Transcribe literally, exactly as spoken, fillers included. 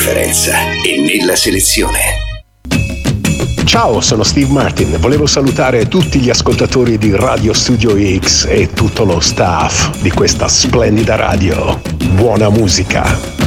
differenza è nella selezione. Ciao, sono Steve Martin. Volevo salutare tutti gli ascoltatori di Radio Studio X e tutto lo staff di questa splendida radio. Buona musica.